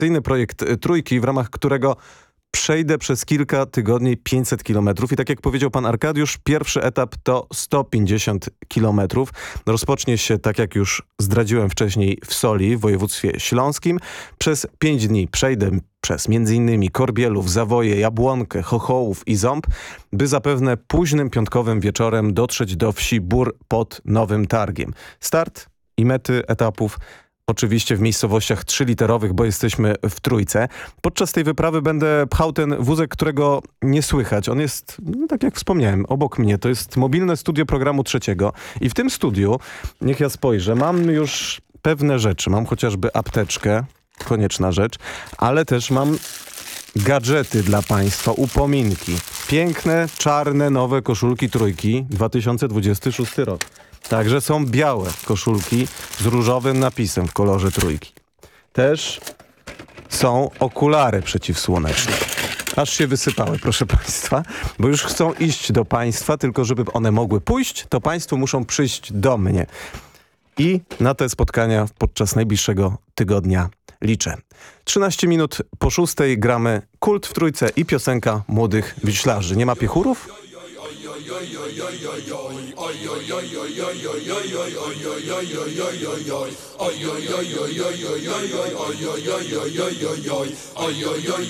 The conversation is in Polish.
realizacyjny projekt Trójki, w ramach którego przejdę przez kilka tygodni 500 kilometrów i tak jak powiedział pan Arkadiusz, pierwszy etap to 150 kilometrów. Rozpocznie się, tak jak już zdradziłem wcześniej, w Soli w województwie śląskim. Przez 5 dni przejdę przez m.in. Korbielów, Zawoje, Jabłonkę, Chochołów i Ząb, by zapewne późnym piątkowym wieczorem dotrzeć do wsi Bór pod Nowym Targiem. Start i mety etapów oczywiście w miejscowościach 3-literowych, bo jesteśmy w Trójce. Podczas tej wyprawy będę pchał ten wózek, którego nie słychać. On jest, no tak jak wspomniałem, obok mnie. To jest mobilne studio programu Trzeciego. I w tym studiu, niech ja spojrzę, mam już pewne rzeczy. Mam chociażby apteczkę, konieczna rzecz, ale też mam gadżety dla państwa, upominki. Piękne, czarne, nowe koszulki Trójki, 2026 rok. Także są białe koszulki z różowym napisem w kolorze Trójki. Też są okulary przeciwsłoneczne. Aż się wysypały, proszę państwa, bo już chcą iść do państwa, tylko żeby one mogły pójść, to państwo muszą przyjść do mnie. I na te spotkania podczas najbliższego tygodnia liczę. 13 minut po 6 gramy Kult w Trójce i piosenka Młodych Wiślarzy. Nie ma piechurów?